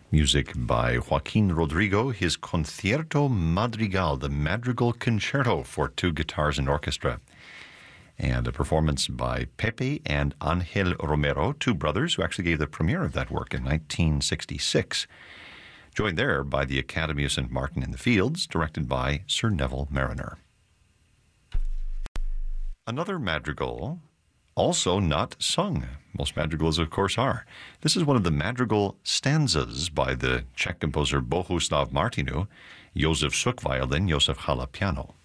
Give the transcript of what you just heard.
Music by Joaquin Rodrigo, his Concierto Madrigal, the Madrigal Concerto for two guitars and orchestra. And a performance by Pepe and Angel Romero, two brothers who actually gave the premiere of that work in 1966. Joined there by the Academy of St. Martin in the Fields, directed by Sir Neville Mariner. Another madrigal, also not sung. Most madrigals, of course, are. This is one of the madrigal stanzas by the Czech composer Bohuslav Martinu, Josef Suk violin, Josef Hala piano.